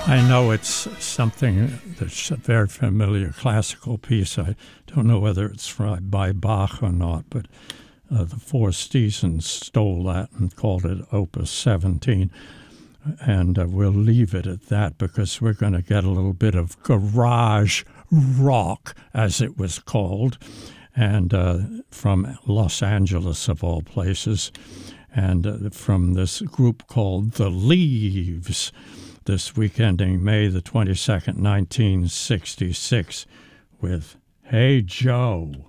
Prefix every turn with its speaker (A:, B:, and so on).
A: I know it's something that's a very familiar classical piece. I don't know whether it's by Bach or not, but the Four Seasons stole that and called it Opus 17. And we'll leave it at that because we're going to get a little bit of garage rock, as it was called, and from Los Angeles, of all places, and from this group called The Leaves, this week ending May the 22nd, 1966, with Hey Joe.